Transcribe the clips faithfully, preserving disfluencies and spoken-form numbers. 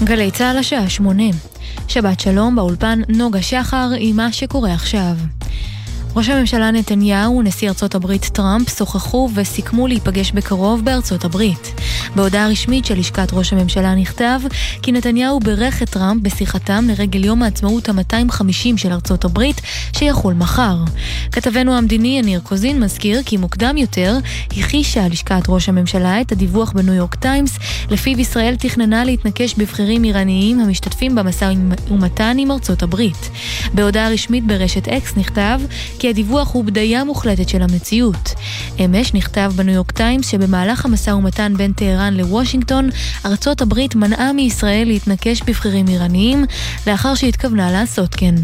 גלי צהל השעה שמונה. שבת שלום, באולפן נוגה שחר עם מה שקורה עכשיו. ראש הממשלה נתניהו ונשיא ארצות הברית טראמפ שוחחו וסיכמו להיפגש בקרוב בארצות הברית. בהודעה רשמית של לשכת ראש הממשלה נכתב כי נתניהו ברך את טראמפ בשיחתם לרגל יום העצמאות ה-מאתיים וחמישים של ארצות הברית שיחול מחר. כתבנו המדיני יניר קוזין מזכיר כי מוקדם יותר הכישה לשכת ראש הממשלה את הדיווח בניו יורק טיימס לפיו ישראל תכננה להתנקש בבחירים איראניים המשתתפים במשא ומתן עם ארצות הברית. בהודעה רשמית ברשת אקס נכתב כי הדיווח הוא בדיה מוחלטת של המציאות. אמש נכתב בניו יורק טיימס שבמהלך המשא ומתן בין טהרן לוושינגטון, ארצות הברית מנעה מישראל להתנקש בבחירים איראניים לאחר שהתכוונה לעשות כן.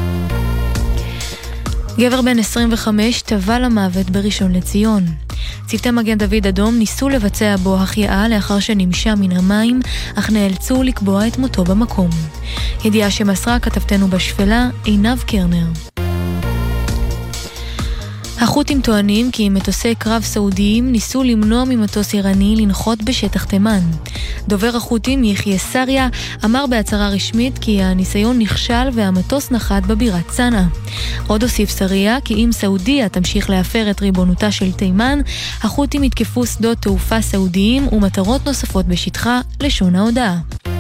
גבר בן עשרים וחמש טבע למוות בראשון לציון. צוותי מגן דוד אדום ניסו לבצע בו החייאה לאחר שנמשה מן המים, אך נאלצו לקבוע את מותו במקום. ידיעה שמסרה כתבתנו בשפלה עינב קרנר. החות'ים טוענים כי מטוסי קרב סעודיים ניסו למנוע ממטוס איראני לנחות בשטח תימן. דובר החות'ים יחיא סריה אמר בהצהרה רשמית כי הניסיון נכשל והמטוס נחת בבירת צנעא. עוד הוסיף סריה כי אם סעודיה תמשיך להפר את ריבונותה של תימן, החות'ים יתקפו שדות תעופה סעודיים ומטרות נוספות בשטחה, לשון ההודעה.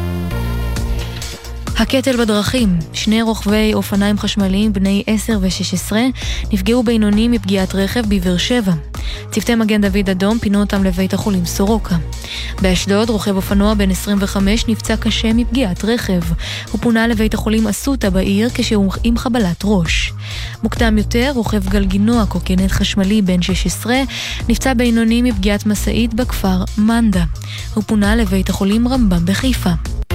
הקטל בדרכים, שני רוכבי אופניים חשמליים בני עשר ושש עשרה נפגעו בינוני מפגיעת רכב בבאר שבע. צוותי מגן דוד אדום פינו אותם לבית החולים סורוקה. באשדוד רוכב אופנוע בן עשרים וחמש נפצע קשה מפגיעת רכב. הוא פונה לבית החולים אסותא בעיר כשהוא עם חבלת ראש. מוקדם יותר רוכב גלגינוע קורקינט חשמלי בן שש עשרה נפצע בינוני מפגיעת מסעית בכפר מנדה. הוא פונה לבית החולים רמב"ם בחיפה.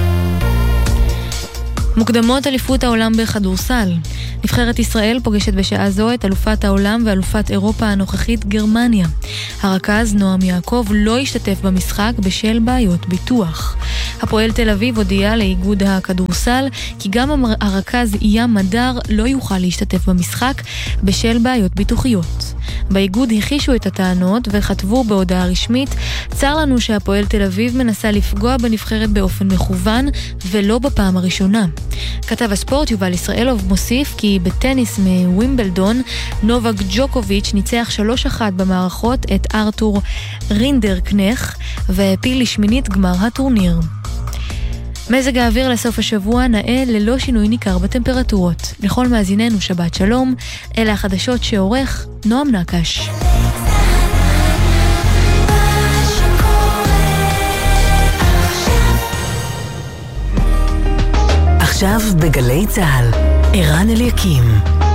מוקדמות אליפות העולם בכדורסל. נבחרת ישראל פוגשת בשעה זו את אלופת העולם ואלופת אירופה הנוכחית גרמניה. הרכז נועם יעקב לא השתתף במשחק בשל בעיות ביטוח. הפועל תל אביב הודיע לאיגוד הכדורסל כי גם הרכז ים מדר לא יוכל להשתתף במשחק בשל בעיות ביטוחיות. באיגוד הכישו את הטענות וכתבו בהודעה רשמית: צר לנו שהפועל תל אביב מנסה לפגוע בנבחרת באופן מכוון ולא בפעם הראשונה. כתב הספורט יובל ישראלוב מוסיף כי בטניס מווימבלדון נובק ג'וקוביץ' ניצח שלוש אחת במערכות את ארתור רינדרקנך והפיל לשמינית גמר הטורניר. מזג האוויר לסוף השבוע נאה ללא שינוי ניכר בטמפרטורות. לכל מאזיננו שבת שלום, אלה החדשות שעורך נועם נקש. עכשיו בגלי צהל, ערן אליקים.